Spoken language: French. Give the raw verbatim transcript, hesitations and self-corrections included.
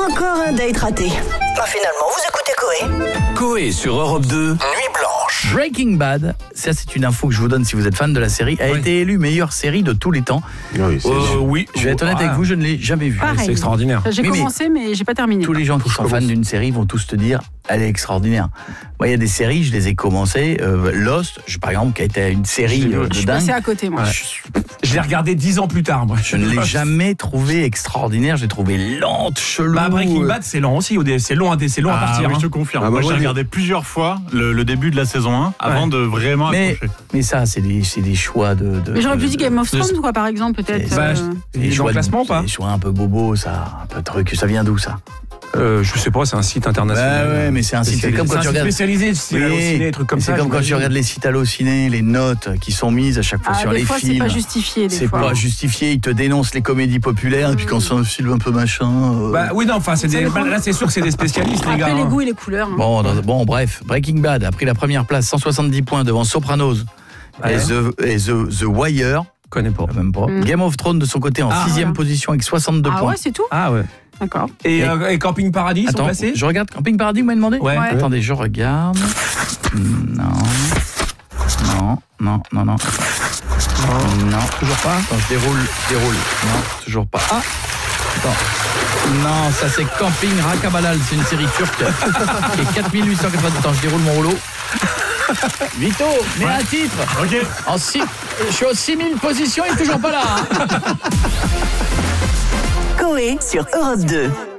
Encore un date raté. Bah finalement, vous écoutez Coé. Coé sur Europe deux, Nuit Blanche. Breaking Bad, ça c'est une info que je vous donne si vous êtes fan de la série, a Oui. été élue meilleure série de tous les temps. Oui, c'est Euh, sûr. oui, je vais être honnête Ah. avec vous, je ne l'ai jamais vue. Pareil. C'est extraordinaire. J'ai Oui, mais commencé, mais, j'ai pas terminé. Tous les gens qui sont fans d'une série vont tous te dire elle est extraordinaire. Moi, il y a des séries, je les ai commencées. Euh, Lost, je, par exemple, qui a été une série Je l'ai euh, vu. de Je suis dingue. passée à côté, moi. Ouais. Je, suis- Je l'ai regardé dix ans plus tard, moi. je ne l'ai jamais trouvé extraordinaire. Je l'ai trouvé lente, chelou. Bah, Breaking euh, Bad, c'est lent aussi. au dé- C'est long, à dé- c'est long à Ah partir. oui, hein. je te confirme. Ah, Moi, bah, j'ai moi, regardé plusieurs fois le, le début de la saison un avant Ouais. de vraiment mais, accrocher. mais ça, c'est des, c'est des choix de. de Mais j'aurais pu de- dire Game of de- Thrones, quoi, par exemple, peut-être. C'est- Bah, euh, je- c'est Il est dans le de- classement ou pas c'est des choix un peu bobo, ça, un peu truc. Ça vient d'où ça? Euh, Je sais pas, c'est un site international. Bah ouais, mais c'est un site. C'est comme C'est quand un tu site regardes. spécialisé, c'est Oui, halluciné, des trucs comme c'est ça. comme quand tu j'imagine. regardes les sites hallucinés, les notes qui sont mises à chaque fois Ah, sur des les fois, c'est films. pas justifié, des C'est fois. pas justifié, ils te dénoncent les comédies populaires, et puis quand c'est un film un peu machin. euh, Bah oui, non, enfin, c'est Ça des... dépend. bah, là, c'est sûr que c'est des spécialistes, les gars. Après, les hein. goûts et les couleurs. hein. Bon, dans- bon, bref, Breaking Bad a pris la première place, cent soixante-dix points devant Sopranos Ouais. et, The, et The, The Wire, Je connais pas. même pas. Mm. Game of Thrones de son côté en Ah, sixième voilà. position avec soixante-deux Ah points. ouais, c'est tout. Ah ouais. D'accord. Et, Et- euh, et Camping Paradis, ils sont Attends, placés je regarde Camping Paradis, vous m'avez demandé. Ouais. Ouais. Attendez, je regarde. Non. Non, non, non, non. Non, toujours pas. Attends, je déroule, je déroule. Non, toujours pas. Ah, attends. Non, ça c'est Camping Rakabalal, c'est une série turque qui est quatre mille huit cent quatre-vingt-dix. Attends, je déroule mon rouleau. Vito, mets un titre. Ok. En six, je suis aux six mille positions, il est toujours pas là. hein. Coé sur Europe deux.